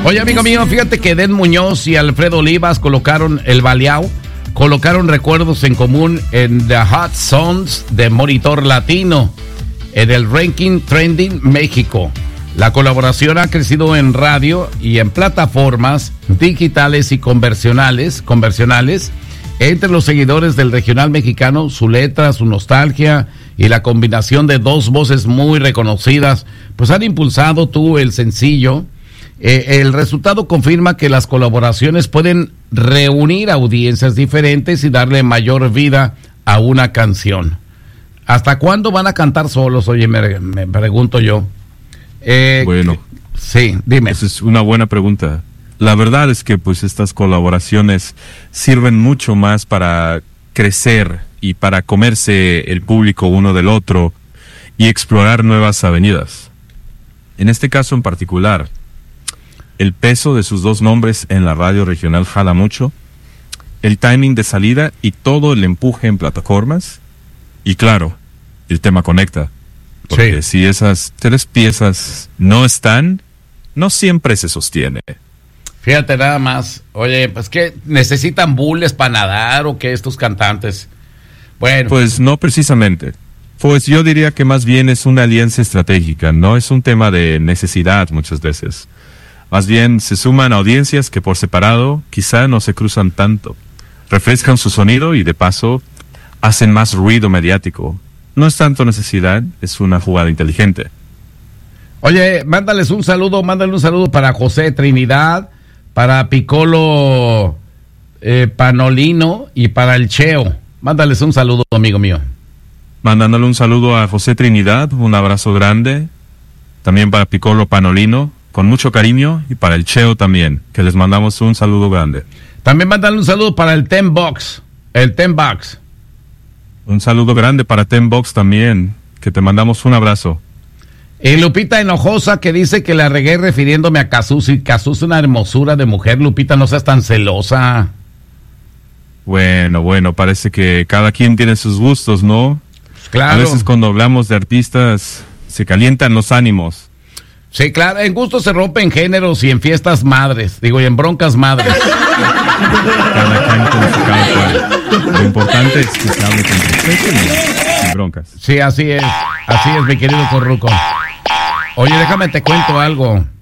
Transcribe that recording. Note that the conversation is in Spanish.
Oye, amigo mío, fíjate que Edén Muñoz y Alfredo Olivas colocaron recuerdos en común en The Hot Songs de Monitor Latino, en el Ranking Trending México. La colaboración ha crecido en radio y en plataformas digitales y conversionales entre los seguidores del regional mexicano. Su letra, su nostalgia y la combinación de dos voces muy reconocidas, pues han impulsado el sencillo. El resultado confirma que las colaboraciones pueden reunir audiencias diferentes y darle mayor vida a una canción. ¿Hasta cuándo van a cantar solos? Oye, me pregunto yo. Bueno, sí, dime. Esa es una buena pregunta. La verdad es que pues estas colaboraciones sirven mucho más para crecer y para comerse el público uno del otro y explorar nuevas avenidas. En este caso en particular, el peso de sus dos nombres en la radio regional jala mucho, el timing de salida y todo el empuje en plataformas, y claro, el tema conecta. Porque si esas tres piezas no están, no siempre se sostiene. Fíjate nada más. Oye, pues ¿qué? ¿Necesitan bules para nadar o qué estos cantantes? Bueno. Pues no precisamente. Pues yo diría que más bien es una alianza estratégica, no es un tema de necesidad muchas veces. Más bien se suman audiencias que por separado quizá no se cruzan tanto. Refrescan su sonido y de paso hacen más ruido mediático. No es tanto necesidad, es una jugada inteligente. Oye, mándale un saludo para José Trinidad, para Piccolo Panolino y para el Cheo. Mándales un saludo, amigo mío. Mandándole un saludo a José Trinidad, un abrazo grande. También para Piccolo Panolino, con mucho cariño, y para el Cheo también, que les mandamos un saludo grande. También mándale un saludo para el Ten Box. Un saludo grande para Ten Box también, que te mandamos un abrazo. Y Lupita Hinojosa, que dice que la regué refiriéndome a Cazuza, es una hermosura de mujer. Lupita, no seas tan celosa. Bueno, parece que cada quien tiene sus gustos, ¿no? Claro. A veces cuando hablamos de artistas se calientan los ánimos. Sí, claro, en gusto se rompen géneros y en fiestas madres, y en broncas madres. Cada quien con su cada cual. Lo importante es que se hable con respeto y sin broncas. Sí, así es, mi querido Corruco. Oye, déjame te cuento algo.